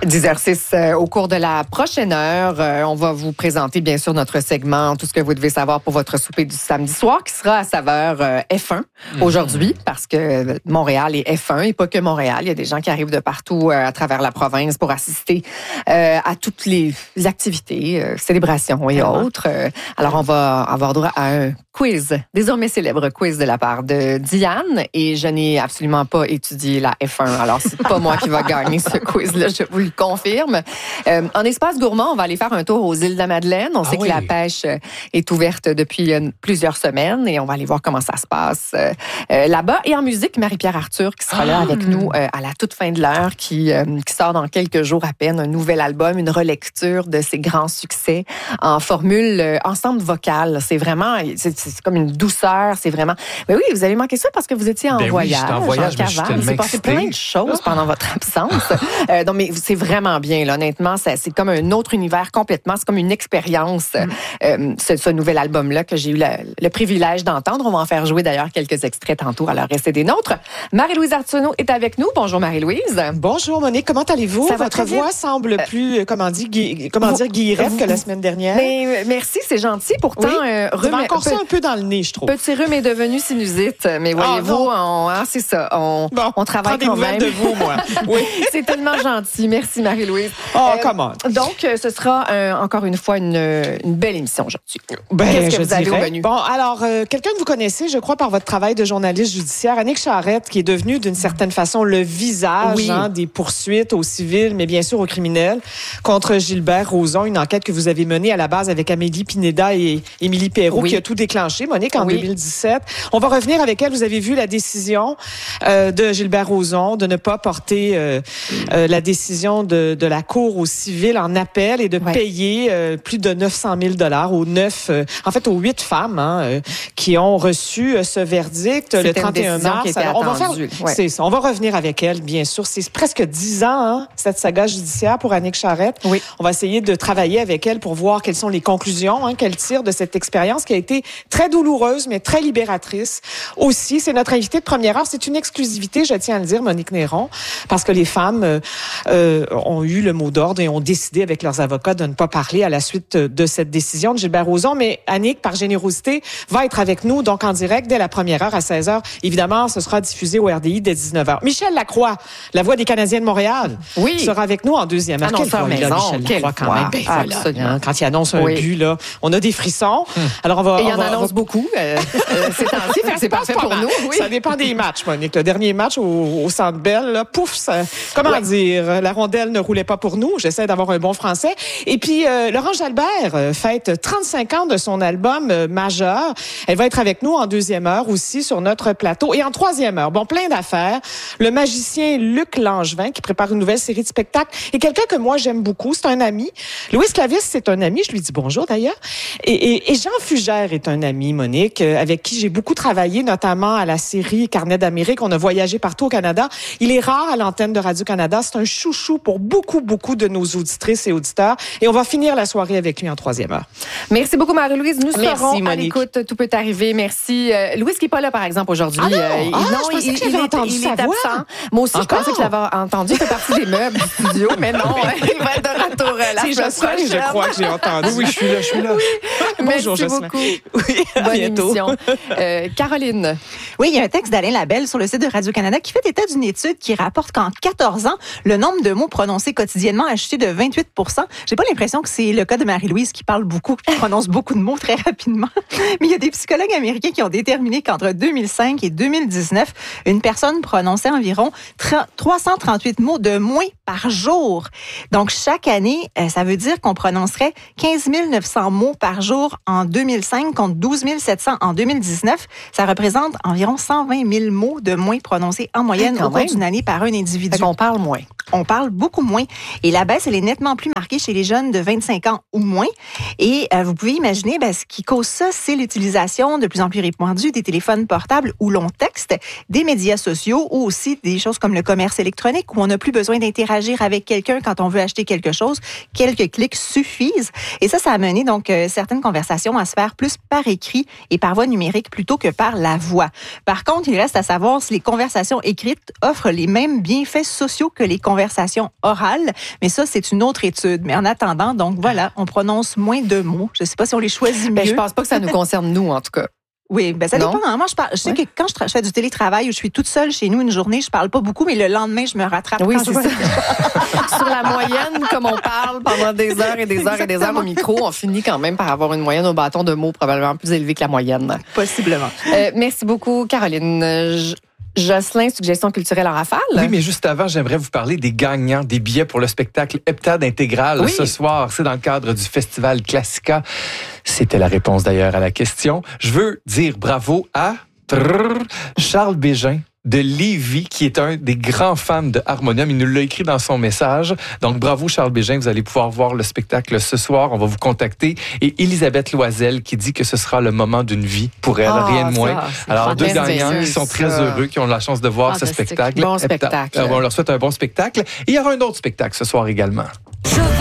10h06 au cours de la prochaine heure. On va vous présenter, bien sûr, notre segment, tout ce que vous devez savoir pour votre souper du samedi soir, qui sera à saveur F1 aujourd'hui, parce que Montréal est F1 et pas que Montréal. Il y a des gens qui arrivent de partout à travers la province pour assister à toutes les activités, célébrations et autres. Alors, on va avoir droit à un quiz, désormais célèbre quiz de la part de Diane, et je n'ai absolument pas étudié la F1. Alors, c'est pas moi qui va gagner ce quiz-là, je vous le confirme. En espace gourmand, on va aller faire un tour aux îles de la Madeleine. On sait que la pêche est ouverte depuis plusieurs semaines et on va aller voir comment ça se passe là-bas. Et en musique, Marie-Pierre Arthur qui sera là avec nous à la toute fin de l'heure, qui sort dans quelques jours à peine un nouvel album, une relecture de ses grands succès en formule ensemble vocale. C'est vraiment, c'est comme une douceur, c'est vraiment... Mais oui, vous avez manqué ça parce que vous étiez en voyage. Oui, j'étais en voyage, mais je suis tellement il s'est passé plein de choses pendant votre absence. Donc, mais c'est vraiment bien, là, honnêtement. C'est comme un autre univers complètement. C'est comme une expérience, ce nouvel album-là que j'ai eu le privilège d'entendre. On va en faire jouer d'ailleurs quelques extraits tantôt. Alors, restez des nôtres. Marie-Louise Arsenault est avec nous. Bonjour, Marie-Louise. Bonjour, Monique. Comment allez-vous? Votre voix semble plus, guillerette que la semaine dernière. Mais, merci, c'est gentil. Pourtant, rhume encore ça un peu dans le nez, je trouve. Petit rhume est devenu sinusite. Mais voyez-vous, c'est ça. On travaille quand même. De vous, moi. Oui. C'est tellement gentil. Merci, Marie-Louise. Comment? Donc, ce sera encore une fois une belle émission aujourd'hui. Qu'est-ce que vous avez au menu? Bon, alors, quelqu'un que vous connaissez, je crois, par votre travail de journaliste judiciaire, Annick Charrette, qui est devenue d'une certaine façon le visage des poursuites aux civils, mais bien sûr aux criminels, contre Gilbert Rozon, une enquête que vous avez menée à la base avec Amélie Pineda et Émilie Perrault, qui a tout déclenché, Monique, en 2017. On va revenir avec elle. Vous avez vu la décision de Gilbert Rozon de ne pas porter la décision de la Cour au civil en appel et de payer plus de 900 000 aux 8 femmes qui ont reçu ce verdict le 31 mars. Alors, on va revenir avec elle, bien sûr. C'est presque 10 ans, cette saga judiciaire pour Annick Charrette. Oui. On va essayer de travailler avec elle pour voir quelles sont les conclusions qu'elle tire de cette expérience qui a été très douloureuse, mais très libératrice aussi. C'est notre invitée de première heure. C'est une exclusivité, je tiens à le dire, Monique Néron, parce que les femmes ont eu le mot d'ordre et ont décidé avec leurs avocats de ne pas parler à la suite de cette décision de Gilbert Rozon. Mais Annick, par générosité, va être avec nous, donc en direct dès la première heure à 16h. Évidemment, ce sera diffusé au RDI dès 19h. Michel Lacroix, la voix des Canadiens de Montréal, sera avec nous en deuxième heure. Michel Lacroix, quand même. Quand il annonce un but, là, on a des frissons. Alors, il en annonce beaucoup. C'est ainsi, c'est parfait pour nous. Oui. Ça dépend des matchs, Monique. Le dernier match au Centre Bell, là, pouf, comment dire, la rondelle ne roulait pas pour nous. J'essaie d'avoir un bon français. Et puis, Laurent Jalbert fête 35 ans de son album majeur. Elle va être avec nous en deuxième heure aussi sur notre plateau. Et en troisième heure, plein d'affaires. Le magicien Luc Langevin qui prépare une nouvelle série de spectacles. Et quelqu'un que moi j'aime beaucoup, c'est un ami. Louis Clavis, c'est un ami. Je lui dis bonjour d'ailleurs. Et Jean Fugère est un ami, Monique, avec qui j'ai beaucoup travaillé, notamment à la série Carnet d'Amérique. On a voyagé partout au Canada. Il est rare à l'antenne de Radio-Canada. C'est un chouchou pour beaucoup de nos auditrices et auditeurs. Et on va finir la soirée avec lui en troisième heure. Merci beaucoup, Marie-Louise. Nous serons à l'écoute. Tout peut arriver. Merci. Louis qui n'est pas là, par exemple, aujourd'hui. Je pensais que j'avais entendu sa voix. Absent. Moi aussi, je pensais que je l'avais entendu. Il fait partie des meubles du studio, mais non. Il va être de retour la semaine prochaine. Je crois que j'ai entendu. Oui, je suis là. Bonjour, merci beaucoup. Oui, bonne émission. Caroline. Oui, il y a un texte d'Alain Labelle sur le site de Radio-Canada qui fait état d'une étude qui rapporte qu'en 14 ans, le nombre de mots prononcés quotidiennement a chuté de 28 %. J'ai pas l'impression que c'est le cas de Marie-Louise qui parle beaucoup, qui prononce beaucoup de mots très rapidement. Mais il y a des psychologues américains qui ont déterminé qu'entre 2005 et 2019, une personne prononçait environ 338 mots de moins par jour. Donc, chaque année, ça veut dire qu'on prononcerait 15 900 mots par jour en 2005 contre 12 700 en 2019. Ça représente environ 120 000 mots de moins prononcés en moyenne au cours d'une année par un individu. On parle moins. On parle beaucoup moins. Et la baisse, elle est nettement plus marquée chez les jeunes de 25 ans ou moins. Et vous pouvez imaginer, ce qui cause ça, c'est l'utilisation de plus en plus répandue des téléphones portables où l'on texte, des médias sociaux ou aussi des choses comme le commerce électronique où on n'a plus besoin d'interagir avec quelqu'un quand on veut acheter quelque chose. Quelques clics suffisent. Et ça a mené donc certaines conversations à se faire plus par écrit et par voie numérique plutôt que par la voix. Par contre, il reste à savoir si les conversations écrites offrent les mêmes bienfaits sociaux que les conversations conversation orale. Mais ça, c'est une autre étude. Mais en attendant, donc voilà, on prononce moins de mots. Je ne sais pas si on les choisit mieux. Je pense pas que ça nous concerne, nous, en tout cas. Oui, ça dépend. Moi, je sais que quand je fais du télétravail ou je suis toute seule chez nous une journée, je parle pas beaucoup, mais le lendemain, je me rattrape. Oui, c'est ça. Sur la moyenne, comme on parle pendant des heures et des heures et des heures au micro, on finit quand même par avoir une moyenne au bâton de mots probablement plus élevée que la moyenne. Possiblement. Merci beaucoup, Caroline. Jocelyn, suggestion culturelle en rafale. Oui, mais juste avant, j'aimerais vous parler des gagnants des billets pour le spectacle Heptade Intégral ce soir. C'est dans le cadre du Festival Classica. C'était la réponse d'ailleurs à la question. Je veux dire bravo à Charles Bégin de Lévis, qui est un des grands fans de Harmonium. Il nous l'a écrit dans son message. Donc, bravo Charles Bégin, vous allez pouvoir voir le spectacle ce soir. On va vous contacter. Et Elisabeth Loisel qui dit que ce sera le moment d'une vie pour elle, rien de moins. Alors, deux gagnants qui sont très heureux, qui ont la chance de voir ce spectacle. Bon spectacle. On leur souhaite un bon spectacle. Et il y aura un autre spectacle ce soir également.